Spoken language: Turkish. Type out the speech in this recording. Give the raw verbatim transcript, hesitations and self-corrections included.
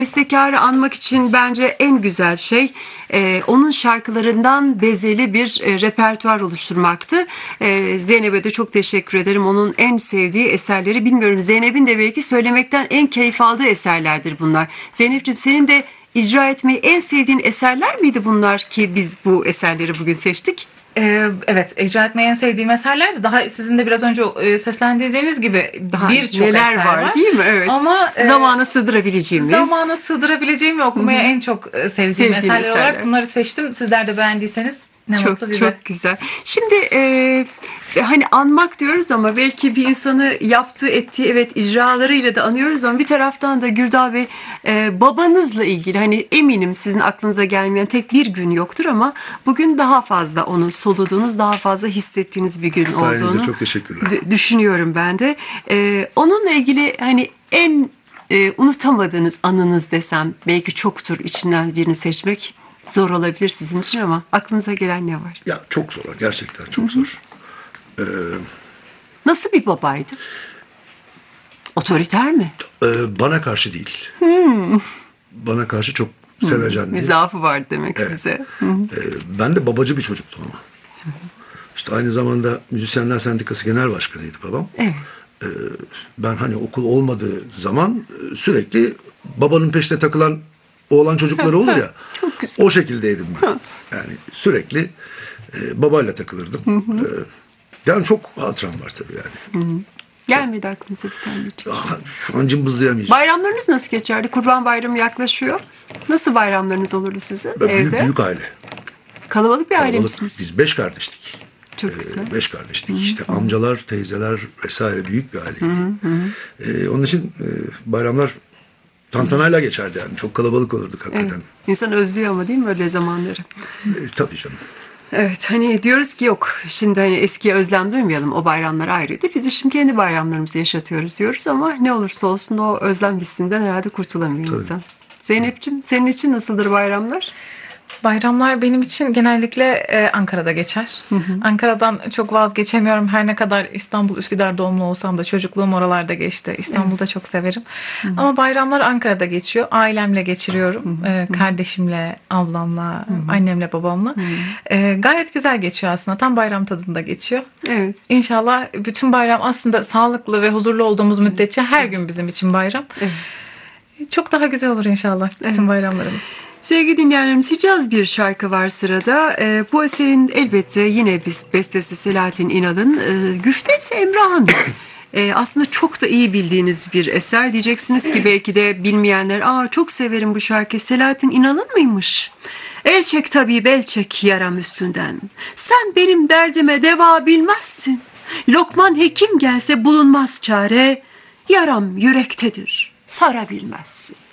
Bestekarı anmak için bence en güzel şey e, onun şarkılarından bezeli bir e, repertuar oluşturmaktı. E, Zeynep'e de çok teşekkür ederim. Onun en sevdiği eserleri, bilmiyorum, Zeynep'in de belki söylemekten en keyif aldığı eserlerdir bunlar. Zeynep'ciğim, senin de icra etmeyi en sevdiğin eserler miydi bunlar ki biz bu eserleri bugün seçtik? Ee, evet, icra etmeyi en sevdiğim eserlerdi. Daha sizin de biraz önce e, seslendirdiğiniz gibi Daha birçok neler eser var, var. değil mi? Evet. Ama e, zamana sığdırabileceğimiz. Zamana sığdırabileceğim ve okumaya Hı-hı. en çok e, sevdiğim Sevdiğin eserler, eserler olarak bunları seçtim. Sizler de beğendiyseniz ne çok, mutlu bize. Çok güzel. Şimdi e, hani anmak diyoruz ama belki bir insanı yaptığı ettiği evet icralarıyla da anıyoruz ama bir taraftan da Gürdal Bey, e, babanızla ilgili, hani eminim sizin aklınıza gelmeyen tek bir gün yoktur ama bugün daha fazla onu soluduğunuz, daha fazla hissettiğiniz bir gün Sayenizde olduğunu çok teşekkürler. d- düşünüyorum ben de. E, onunla ilgili hani en e, unutamadığınız anınız desem belki çoktur, içinden birini seçmek zor olabilir sizin için ama aklınıza gelen ne var? Ya çok zor, gerçekten çok zor. Ee, Nasıl bir babaydı? Otoriter mi? e, bana karşı değil. Bana karşı çok sevecendi. Bir zaafı var demek Evet. size. Ee, ben de babacı bir çocuktum ama. İşte aynı zamanda Müzisyenler Sendikası Genel Başkanıydı babam. Evet. Ee, ben hani okul olmadığı zaman e, sürekli babanın peşine takılan oğlan çocukları olur ya. Çok güzel. O şekildeydim ben. Yani sürekli e, babayla takılırdım. Ee, yani çok hatıram var tabii yani. Gelmedi aklınıza bir tane hiç. Ah, şu an cımbızlayamayacağım. Bayramlarınız nasıl geçerdi? Kurban Bayramı yaklaşıyor. Nasıl bayramlarınız olurdu sizin Ben büyük, evde? büyük aile. Kalabalık bir aile Kalabalık. misiniz? Biz beş kardeştik. Çok Ee, güzel. beş kardeştik. İşte amcalar, teyzeler vesaire, büyük bir aileydi. Ee, onun için e, bayramlar tantanayla geçerdi yani. Çok kalabalık olurduk hakikaten. Evet. İnsan özlüyor ama değil mi öyle zamanları? Ee, tabii canım. Evet, hani diyoruz ki yok şimdi hani eskiye özlem duymayalım, o bayramlar ayrıydı. Biz de şimdi kendi bayramlarımızı yaşatıyoruz diyoruz ama ne olursa olsun o özlem hissinden herhalde kurtulamıyor Tabii. insan. Zeynep'ciğim, senin için nasıldır bayramlar? Bayramlar benim için genellikle e, Ankara'da geçer. Hı hı. Ankara'dan çok vazgeçemiyorum. Her ne kadar İstanbul, Üsküdar doğumlu olsam da çocukluğum oralarda geçti. İstanbul'da evet. çok severim. Hı hı. Ama bayramlar Ankara'da geçiyor. Ailemle geçiriyorum. Hı hı. E, kardeşimle, ablamla, hı hı. annemle, babamla. Hı hı. E, gayet güzel geçiyor aslında. Tam bayram tadında geçiyor. Evet. İnşallah bütün bayram aslında sağlıklı ve huzurlu olduğumuz müddetçe her gün bizim için bayram. Evet. Çok daha güzel olur inşallah bütün evet. bayramlarımız. Sevgili dinleyenlerimiz, Hicaz bir şarkı var sırada. E, bu eserin elbette yine bestesi Selahattin İnal'ın, e, güfte ise Emrah'ın. E, aslında çok da iyi bildiğiniz bir eser. Diyeceksiniz ki belki de bilmeyenler, aa çok severim bu şarkıyı, Selahattin İnal'ın mıymış? El çek tabip, el çek yaram üstünden. Sen benim derdime deva bilmezsin. Lokman hekim gelse bulunmaz çare. Yaram yürektedir, sarabilmezsin.